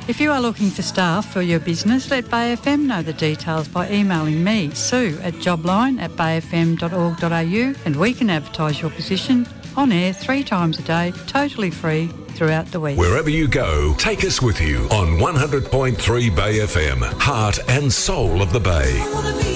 If you are looking for staff for your business, let Bay FM know the details by emailing me, Sue, at jobline@bayfm.org.au, and we can advertise your position on air 3 times a day, totally free, throughout the week. Wherever you go, take us with you on 100.3 Bay FM, heart and soul of the Bay.